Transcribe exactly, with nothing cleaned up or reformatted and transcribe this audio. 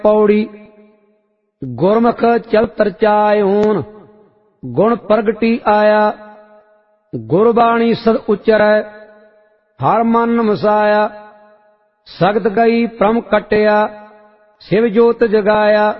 पौड़ी। गुरमुख चलत रचाए होन गुण प्रगटी आया। गुरबाणी सद उचरै हर मन मसाया। सगत गई प्रम कटिया शिव जोत जगाया।